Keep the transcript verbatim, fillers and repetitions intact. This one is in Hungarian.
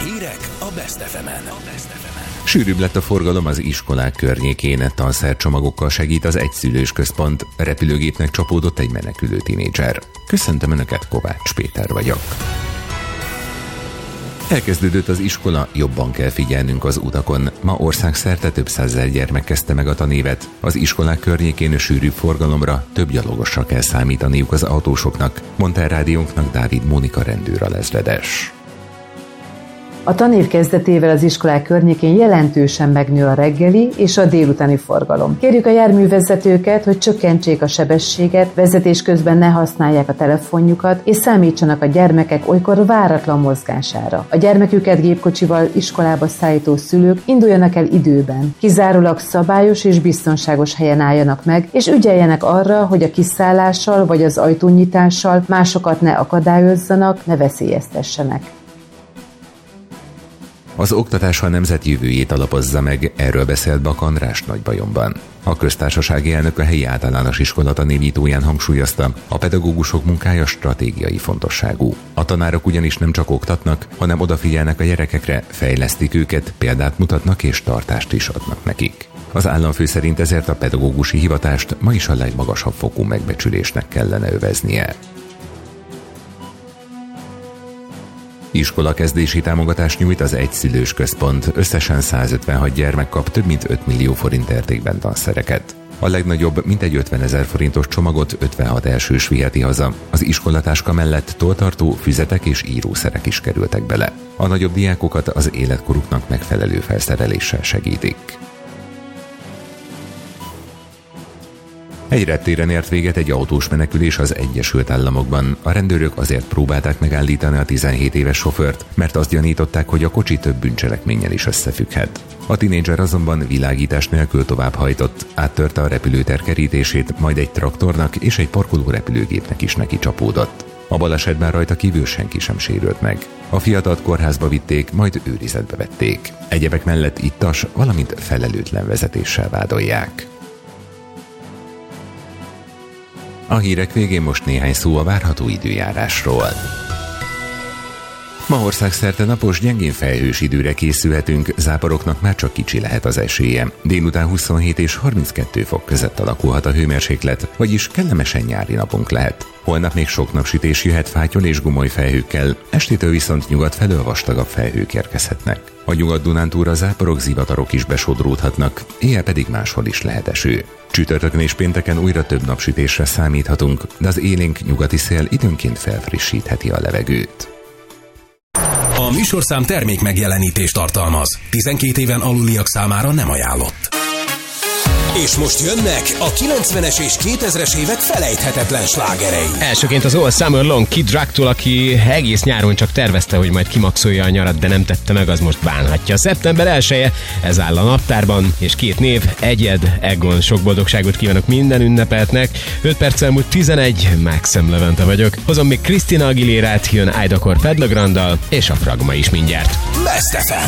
Hírek a Best ef emen. Sűrűbb lett a forgalom az iskolák környékén, tanszercsomagokkal segít az egyszülős központ, repülőgépnek csapódott egy menekülő tinédzser. Köszöntöm Önöket, Kovács Péter vagyok. Elkezdődött az iskola, jobban kell figyelnünk az utakon. Ma országszerte több százezer gyermek kezdte meg a tanévet. Az iskolák környékén sűrűbb forgalomra, több gyalogosra kell számítaniuk az autósoknak, mondta el rádiónknak Dávid Mónika rendőralezredes. A tanév kezdetével az iskolák környékén jelentősen megnő a reggeli és a délutáni forgalom. Kérjük a járművezetőket, hogy csökkentsék a sebességet, vezetés közben ne használják a telefonjukat, és számítsanak a gyermekek olykor váratlan mozgására. A gyermeküket gépkocsival iskolába szállító szülők induljanak el időben. Kizárólag szabályos és biztonságos helyen álljanak meg, és ügyeljenek arra, hogy a kiszállással vagy az ajtónyitással másokat ne akadályozzanak, ne veszélyeztessenek. Az oktatás a nemzet jövőjét alapozza meg, erről beszélt Bak András Nagybajomban. A köztársasági elnök a helyi általános iskola tanévnyitóján hangsúlyozta, a pedagógusok munkája stratégiai fontosságú. A tanárok ugyanis nem csak oktatnak, hanem odafigyelnek a gyerekekre, fejlesztik őket, példát mutatnak és tartást is adnak nekik. Az államfő szerint ezért a pedagógusi hivatást ma is a legmagasabb fokú megbecsülésnek kellene öveznie. Iskolakezdési támogatást nyújt az egyszülős központ, összesen százötvenhat gyermek kap több mint öt millió forint értékben tanszereket. A legnagyobb mintegy ötvenezer forintos csomagot ötvenhat elsős viheti haza. Az iskolatáska mellett tolltartó, füzetek és írószerek is kerültek bele. A nagyobb diákokat az életkoruknak megfelelő felszereléssel segítik. Egy reptéren ért véget egy autós menekülés az Egyesült Államokban. A rendőrök azért próbálták megállítani a tizenhét éves sofőrt, mert azt gyanították, hogy a kocsi több bűncselekménnyel is összefügghet. A tinédzser azonban világítás nélkül továbbhajtott, áttörte a repülőtér kerítését, majd egy traktornak és egy parkoló repülőgépnek is neki csapódott. A balesetben rajta kívül senki sem sérült meg. A fiatalt kórházba vitték, majd őrizetbe vették. Egyebek mellett ittas, valamint felelőtlen vezetéssel vádolják. A hírek végén most néhány szó a várható időjárásról. Ma országszerte napos, gyengén felhős időre készülhetünk, záporoknak már csak kicsi lehet az esélye. Délután huszonhét és harminckettő fok között alakulhat a hőmérséklet, vagyis kellemesen nyári napunk lehet. Holnap még sok napsütés jöhet fátyol és gomoly felhőkkel, estétől viszont nyugat felől vastagabb felhők érkezhetnek. A Nyugat-Dunántúl a záporok, zivatarok is besodródhatnak, éjjel pedig máshol is lehet eső. Csütörtökön és pénteken újra több napsütésre számíthatunk, de az élénk nyugati szél időnként felfrissítheti a levegőt. A műsorszám termék megjelenítést tartalmaz. tizenkét éven aluliak számára nem ajánlott. És most jönnek a kilencvenes és kétezres évek felejthetetlen slágerei. Elsőként az All Summer Long Kid Rock-tól, aki egész nyáron csak tervezte, hogy majd kimaxolja a nyarat, de nem tette meg, az most bánhatja. Szeptember elseje, ez áll a naptárban, és két név, Egyed, Egon. Sok boldogságot kívánok minden ünnepeltnek. öt perccel múlt tizenegy, Maxim Levente vagyok. Hozom még Christina Aguilérát, jön Aida Corped Legrandal, és a Fragma is mindjárt. Best ef em.